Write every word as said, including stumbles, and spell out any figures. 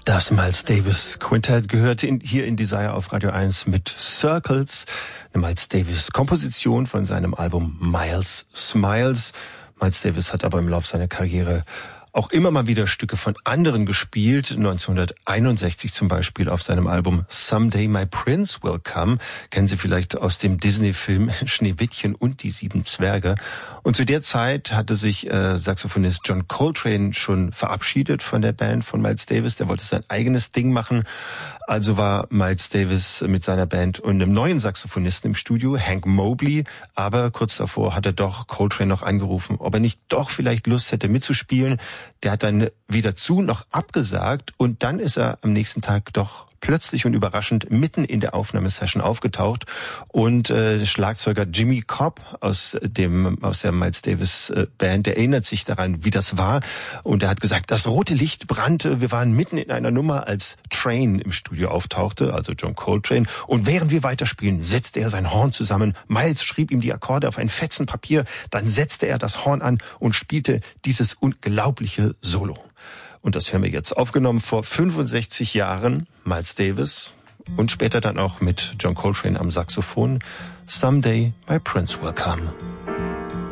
Das Miles Davis Quintett gehörte in, hier in Desire auf Radio eins mit Circles, eine Miles Davis Komposition von seinem Album Miles Smiles. Miles Davis hat aber im Laufe seiner Karriere auch immer mal wieder Stücke von anderen gespielt. neunzehnhunderteinundsechzig zum Beispiel auf seinem Album Someday My Prince Will Come. Kennen Sie vielleicht aus dem Disney-Film Schneewittchen und die sieben Zwerge. Und zu der Zeit hatte sich äh, Saxophonist John Coltrane schon verabschiedet von der Band von Miles Davis. Der wollte sein eigenes Ding machen. Also war Miles Davis mit seiner Band und einem neuen Saxophonisten im Studio, Hank Mobley. Aber kurz davor hat er doch Coltrane noch angerufen, ob er nicht doch vielleicht Lust hätte mitzuspielen. Der hat dann weder zu noch abgesagt und dann ist er am nächsten Tag doch plötzlich und überraschend mitten in der Aufnahmesession aufgetaucht und äh, Schlagzeuger Jimmy Cobb aus dem aus der Miles Davis äh, Band, der erinnert sich daran, wie das war und er hat gesagt, das rote Licht brannte, wir waren mitten in einer Nummer, als Train im Studio auftauchte, also John Coltrane, und während wir weiterspielen, setzte er sein Horn zusammen, Miles schrieb ihm die Akkorde auf ein Fetzen Papier, dann setzte er das Horn an und spielte dieses unglaubliche Solo. Und das hören wir jetzt, aufgenommen vor fünfundsechzig Jahren, Miles Davis und später dann auch mit John Coltrane am Saxophon, Someday My Prince Will Come.